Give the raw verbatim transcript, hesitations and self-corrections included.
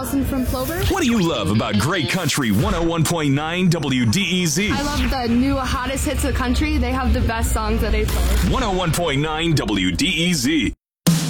Allison from Plover. What do you love about Great Country one oh one point nine W D E Z? I love the new hottest hits of the country. They have the best songs that they play. one oh one point nine W D E Z.